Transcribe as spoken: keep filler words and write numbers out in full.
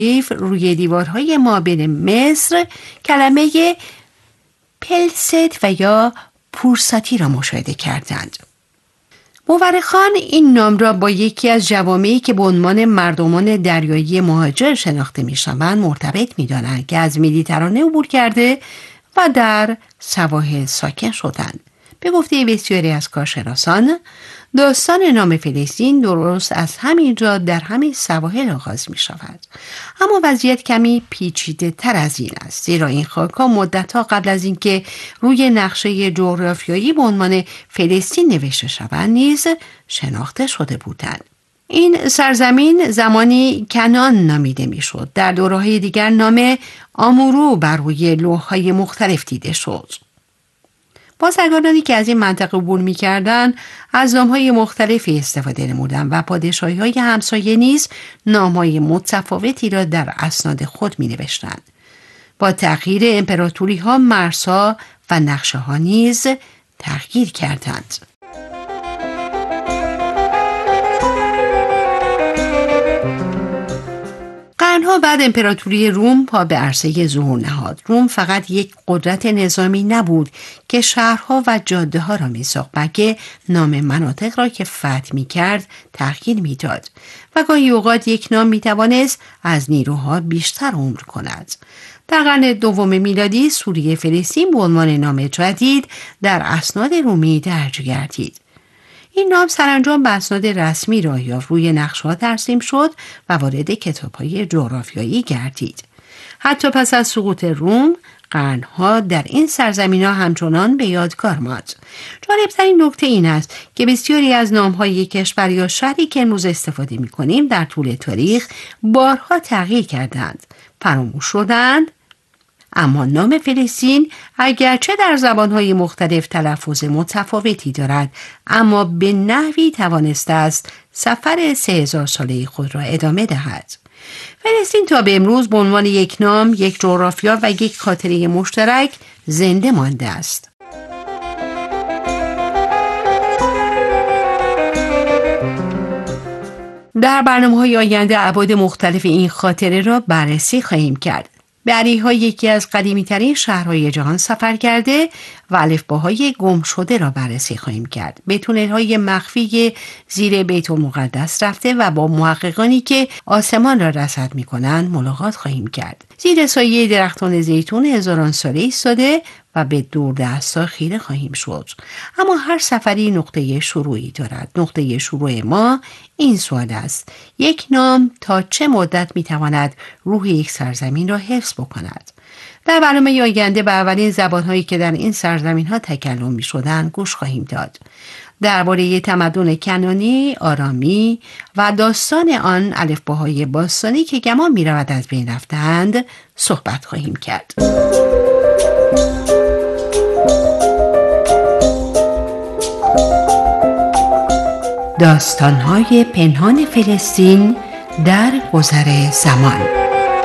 روی دیوارهای مابین مصر کلمه پلست و یا پورساتی را مشاهده کردند. مورخان این نام را با یکی از جوامعی که به عنوان مردمان دریایی مهاجر شناخته می‌شوند مرتبط می‌دانند که از مدیترانه عبور کرده و در سواحل ساکن شدند. به گفته بسیاری از کارشناسان، داستان نام فلسطین درست از همینجا در همین سواحل آغاز می شود. اما وضعیت کمی پیچیده تر از این است، زیرا این خاک‌ها مدت‌ها قبل از اینکه روی نقشه جغرافیایی به عنوان فلسطین نوشته شوند نیز شناخته شده بودند. این سرزمین زمانی کنعان نامیده میشد. در دوره‌های دیگر نام آمورو بر روی لوح‌های مختلف دیده شد. بازرگانانی که از این منطقه عبور می‌کردند از نام‌های مختلفی استفاده نمودند و پادشاهی‌های همسایه نیز نام‌های متفاوتی را در اسناد خود می‌نوشتند. با تغییر امپراتوری‌ها مرزها و نقشه‌ها نیز تغییر کردند. قرنها بعد امپراتوری روم پا به عرصه ظهور نهاد. روم فقط یک قدرت نظامی نبود که شهرها و جاده ها را می‌ساخت، بلکه نام مناطق را که فتح می‌کرد تغییر می‌داد و گاهی اوقات یک نام می‌توانست از نیروها بیشتر عمر کند. در قرن دوم میلادی سوریه فلسطین به عنوان نام جدید در اسناد رومی درج گردید. این نام سرانجام به اسناد رسمی راه یافت، روی نقشه‌ها ترسیم شد و وارد کتاب‌های جغرافیایی گردید. حتی پس از سقوط روم، قرنها در این سرزمین‌ها همچنان به یادگار ماند. جالب‌ترین نکته این است که بسیاری از نام‌های کشور یا شهری که امروز استفاده می‌کنیم در طول تاریخ بارها تغییر کردند، فراموش شدند، اما نام فلسطین اگرچه در زبانهای مختلف تلفظ متفاوتی دارد، اما به نحوی توانسته است سفر سه هزار ساله خود را ادامه دهد. فلسطین تا به امروز به عنوان یک نام، یک جغرافیا و یک خاطره مشترک زنده مانده است. در برنامه‌های آینده ابعاد مختلف این خاطره را بررسی خواهیم کرد. به اریحا، یکی از قدیمی‌ترین شهرهای جهان سفر کرده و الفباهای گم شده را بررسی خواهیم کرد. به تونل‌های مخفی زیر بیت المقدس رفته و با محققانی که آسمان را رصد می‌کنند ملاقات خواهیم کرد. زیر سایه درختان زیتون هزاران ساله ایستاده و به دوردست‌ها خیره خواهیم شد. اما هر سفری نقطه شروعی دارد. نقطه شروع ما این سوال است: یک نام تا چه مدت می‌تواند روح یک سرزمین را حفظ بکند؟ در برنامه آینده به اولین زبان‌هایی که در این سرزمین‌ها تکلم می‌شدند گوش خواهیم داد. درباره تمدن کنعانی، آرامی و داستان آن الفباهای باستانی که گمان می‌رود از بین رفتند صحبت خواهیم کرد. داستان‌های پنهان فلسطین در گذر زمان.